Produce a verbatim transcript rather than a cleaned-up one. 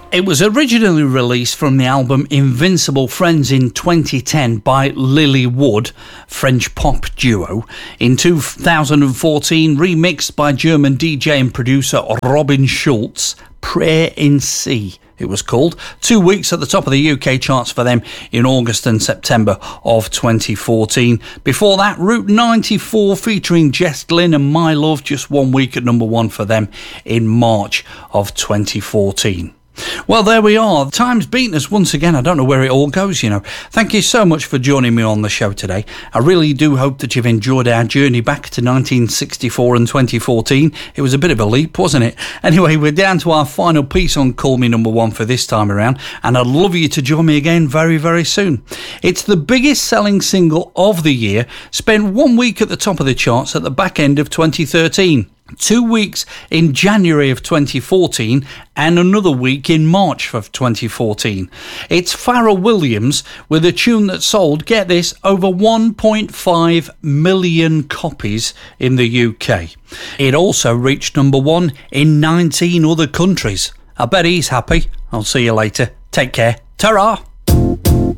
It was originally released from the album Invincible Friends in twenty ten by Lily Wood, French pop duo. In two thousand fourteen, remixed by German D J and producer Robin Schulz, Prayer in C. It was called. Two weeks at the top of the U K charts for them in August and September of twenty fourteen. Before that, Route ninety-four featuring Jess Glynn and My Love, just one week at number one for them in March of twenty fourteen. Well, there we are. Time's beaten us once again. I don't know where it all goes, you know. Thank you so much for joining me on the show today. I really do hope that you've enjoyed our journey back to nineteen sixty-four and twenty fourteen. It was a bit of a leap, wasn't it? Anyway, we're down to our final piece on Call Me Number One for this time around, and I'd love you to join me again very, very soon. It's the biggest selling single of the year, spent one week at the top of the charts at the back end of twenty thirteen. Two weeks in January of twenty fourteen and another week in March of twenty fourteen. It's Pharrell Williams with a tune that sold, get this, over one point five million copies in the U K. It also reached number one in nineteen other countries. I bet he's happy. I'll see you later. Take care. Ta-ra!